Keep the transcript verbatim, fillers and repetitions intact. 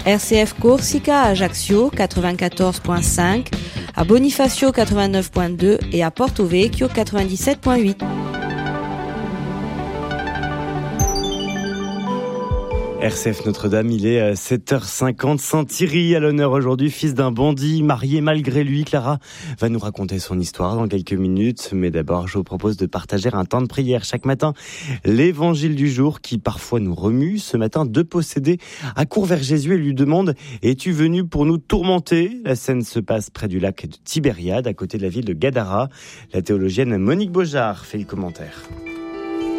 R C F Corsica à Ajaccio quatre-vingt-quatorze virgule cinq, à Bonifacio quatre-vingt-neuf virgule deux et à Porto Vecchio quatre-vingt-dix-sept virgule huit. R C F Notre-Dame, il est sept heures cinquante. Saint-Thierry à l'honneur aujourd'hui, fils d'un bandit, marié malgré lui. Clara va nous raconter son histoire dans quelques minutes. Mais d'abord, je vous propose de partager un temps de prière chaque matin. L'évangile du jour qui parfois nous remue. Ce matin, deux possédés accourent vers Jésus et lui demandent « Es-tu venu pour nous tourmenter ?» La scène se passe près du lac de Tibériade, à côté de la ville de Gadara. La théologienne Monique Beaujard fait le commentaire.